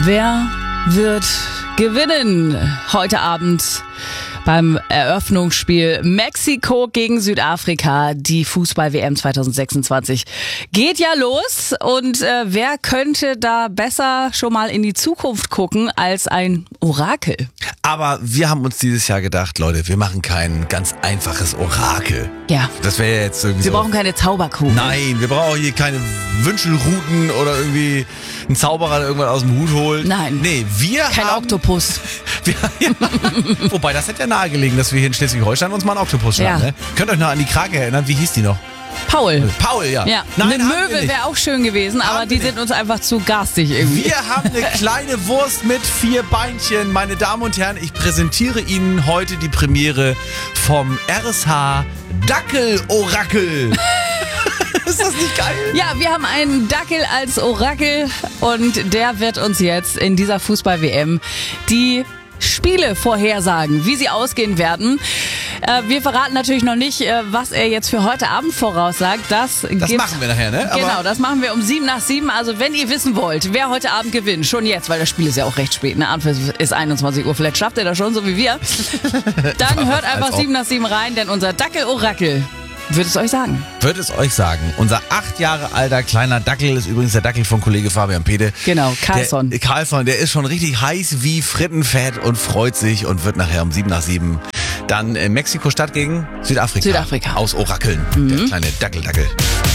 Wer wird gewinnen heute Abend beim Eröffnungsspiel Mexiko gegen Südafrika? Die Fußball-WM 2026 geht ja los und wer könnte da besser schon mal in die Zukunft gucken als ein Orakel? Aber wir haben uns dieses Jahr gedacht, Leute, wir machen kein ganz einfaches Orakel. Ja. Das wäre ja jetzt irgendwie Wir so. brauchen keine Zauberkugel. Nein, wir brauchen hier keine Wünschelruten oder irgendwie einen Zauberer, der irgendwann aus dem Hut holt. Nein. Nee, wir Kein haben... Oktopus. Wobei, das hätte ja nahegelegen, dass wir hier in Schleswig-Holstein uns mal einen Oktopus schnappen. Ja. Ne? Könnt ihr euch noch an die Krake erinnern? Wie hieß die noch? Paul. Paul, ja. Ja, Nein, eine haben wir Möwe nicht. wäre auch schön gewesen, aber Haben die wir sind uns einfach zu garstig irgendwie. Wir haben eine kleine Wurst mit 4 Beinchen. Meine Damen und Herren, ich präsentiere Ihnen heute die Premiere vom RSH Dackel-Orakel. Ist das nicht geil? Ja, wir haben einen Dackel als Orakel und der wird uns jetzt in dieser Fußball-WM die Spiele vorhersagen, wie sie ausgehen werden. Wir verraten natürlich noch nicht, was er jetzt für heute Abend voraussagt. Das machen wir nachher, ne? Genau, das machen wir um 7:07. Also wenn ihr wissen wollt, wer heute Abend gewinnt, schon jetzt, weil das Spiel ist ja auch recht spät. Ne? Anpfiff ist 21 Uhr, vielleicht schafft ihr das schon, so wie wir. Dann hört einfach 7:07 rein, denn unser Dackel-Orakel wird es euch sagen. Wird es euch sagen. Unser 8 Jahre alter kleiner Dackel ist übrigens der Dackel von Kollege Fabian Pede. Genau, Carlsson. Carlsson, der ist schon richtig heiß wie Frittenfett und freut sich und wird nachher um 7:07 dann Mexiko-Stadt gegen Südafrika. Südafrika. Aus Orakeln. Der kleine Dackel.